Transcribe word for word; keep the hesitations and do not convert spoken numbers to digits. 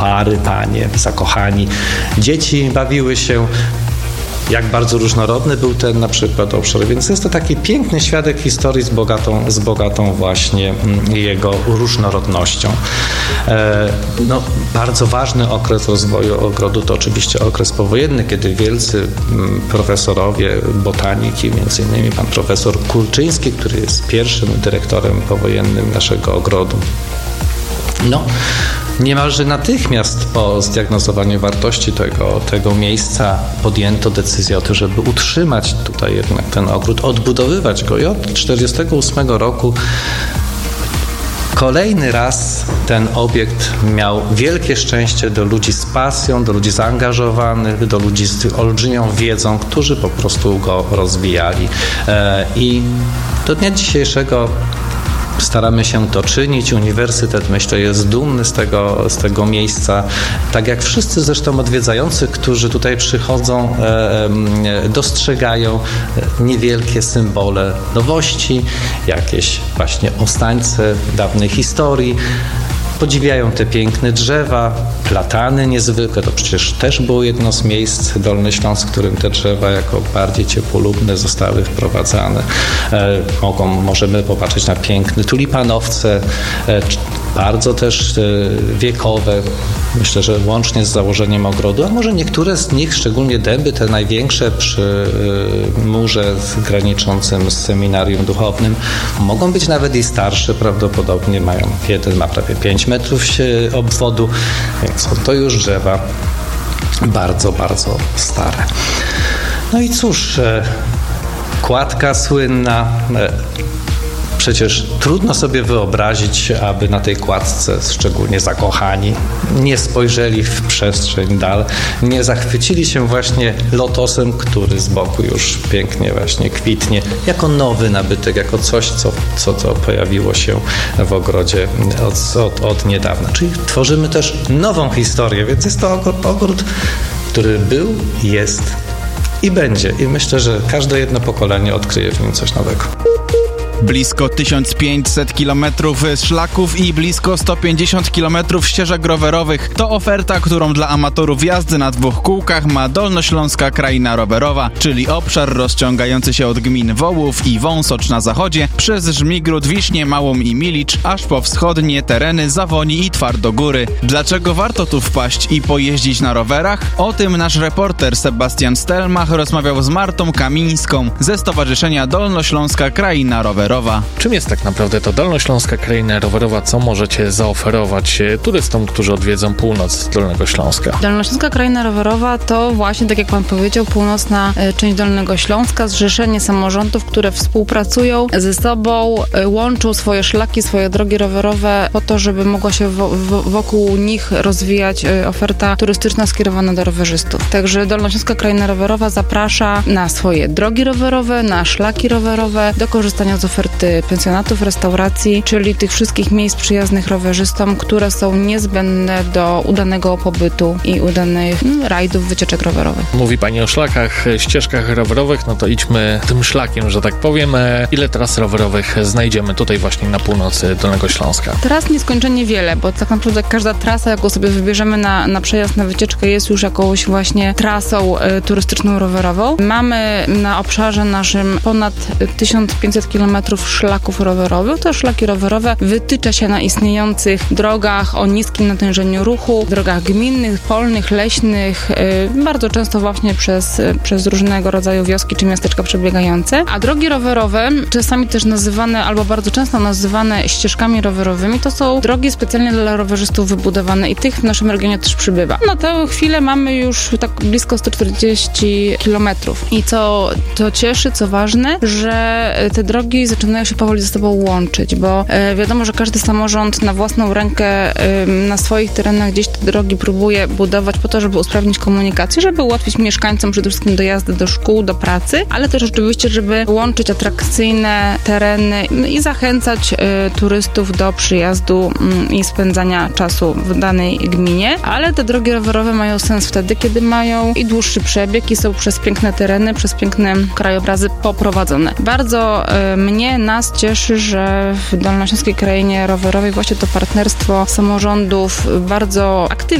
pary, panie, zakochani. Dzieci bawiły się. Jak bardzo różnorodny był ten na przykład obszar, więc jest to taki piękny świadek historii z bogatą, z bogatą właśnie jego różnorodnością. E, no, bardzo ważny okres rozwoju ogrodu to oczywiście okres powojenny, kiedy wielcy profesorowie botaniki, między innymi pan profesor Kulczyński, który jest pierwszym dyrektorem powojennym naszego ogrodu, no, niemalże natychmiast po zdiagnozowaniu wartości tego, tego miejsca podjęto decyzję o tym, żeby utrzymać tutaj jednak ten ogród, odbudowywać go i od tysiąc dziewięćset czterdziestego ósmego roku kolejny raz ten obiekt miał wielkie szczęście do ludzi z pasją, do ludzi zaangażowanych, do ludzi z olbrzymią wiedzą, którzy po prostu go rozwijali. I do dnia dzisiejszego staramy się to czynić. Uniwersytet, myślę, jest dumny z tego, z tego miejsca. Tak jak wszyscy zresztą odwiedzający, którzy tutaj przychodzą, e, e, dostrzegają niewielkie symbole nowości, jakieś właśnie ostańce dawnej historii. Podziwiają te piękne drzewa, platany niezwykłe, to przecież też było jedno z miejsc Dolny Śląsk, w którym te drzewa jako bardziej ciepłolubne zostały wprowadzane. E, mogą, możemy popatrzeć na piękne tulipanowce, e, bardzo też e, wiekowe, myślę, że łącznie z założeniem ogrodu, a może niektóre z nich, szczególnie dęby, te największe przy e, murze graniczącym z seminarium duchownym, mogą być nawet i starsze, prawdopodobnie mają, jeden ma prawie pięć metrów obwodu, więc są to już drzewa bardzo, bardzo stare. No i cóż, e, kładka słynna. E, Przecież trudno sobie wyobrazić, aby na tej kładce, szczególnie zakochani, nie spojrzeli w przestrzeń dal, nie zachwycili się właśnie lotosem, który z boku już pięknie właśnie kwitnie, jako nowy nabytek, jako coś, co, co to pojawiło się w ogrodzie od, od, od niedawna. Czyli tworzymy też nową historię, więc jest to ogród, który był, jest i będzie. I myślę, że każde jedno pokolenie odkryje w nim coś nowego. Blisko tysiąc pięćset kilometrów szlaków i blisko sto pięćdziesiąt kilometrów ścieżek rowerowych to oferta, którą dla amatorów jazdy na dwóch kółkach ma Dolnośląska Kraina Rowerowa, czyli obszar rozciągający się od gmin Wołów i Wąsocz na zachodzie przez Żmigród, Wiśnie Małą i Milicz, aż po wschodnie tereny Zawoni i Twardogóry. Dlaczego warto tu wpaść i pojeździć na rowerach? O tym nasz reporter Sebastian Stelmach rozmawiał z Martą Kamińską ze Stowarzyszenia Dolnośląska Kraina Rowerowa. Czym jest tak naprawdę to Dolnośląska Kraina Rowerowa? Co możecie zaoferować turystom, którzy odwiedzą północ Dolnego Śląska? Dolnośląska Kraina Rowerowa to właśnie, tak jak pan powiedział, północna część Dolnego Śląska, zrzeszenie samorządów, które współpracują ze sobą, łączą swoje szlaki, swoje drogi rowerowe po to, żeby mogła się wo- wo- wokół nich rozwijać oferta turystyczna skierowana do rowerzystów. Także Dolnośląska Kraina Rowerowa zaprasza na swoje drogi rowerowe, na szlaki rowerowe, do korzystania z oferty pensjonatów, restauracji, czyli tych wszystkich miejsc przyjaznych rowerzystom, które są niezbędne do udanego pobytu i udanych no, rajdów, wycieczek rowerowych. Mówi pani o szlakach, ścieżkach rowerowych, no to idźmy tym szlakiem, że tak powiem. Ile tras rowerowych znajdziemy tutaj właśnie na północy Dolnego Śląska? Tras nieskończenie wiele, bo tak naprawdę każda trasa, jaką sobie wybierzemy na, na przejazd, na wycieczkę, jest już jakąś właśnie trasą y, turystyczną rowerową. Mamy na obszarze naszym ponad tysiąc pięćset kilometrów szlaków rowerowych. To szlaki rowerowe wytycza się na istniejących drogach o niskim natężeniu ruchu, drogach gminnych, polnych, leśnych, yy, bardzo często właśnie przez, przez różnego rodzaju wioski czy miasteczka przebiegające. A drogi rowerowe, czasami też nazywane, albo bardzo często nazywane ścieżkami rowerowymi, to są drogi specjalnie dla rowerzystów wybudowane i tych w naszym regionie też przybywa. Na tę chwilę mamy już tak blisko sto czterdzieści kilometrów. I co to cieszy, co ważne, że te drogi zaczynają się powoli ze sobą łączyć, bo e, wiadomo, że każdy samorząd na własną rękę e, na swoich terenach gdzieś te drogi próbuje budować po to, żeby usprawnić komunikację, żeby ułatwić mieszkańcom przede wszystkim dojazdy do szkół, do pracy, ale też oczywiście, żeby łączyć atrakcyjne tereny no i zachęcać e, turystów do przyjazdu m, i spędzania czasu w danej gminie, ale te drogi rowerowe mają sens wtedy, kiedy mają i dłuższy przebieg i są przez piękne tereny, przez piękne krajobrazy poprowadzone. Bardzo e, mnie, nas cieszy, że w Dolnośląskiej Krainie Rowerowej właśnie to partnerstwo samorządów bardzo aktywnie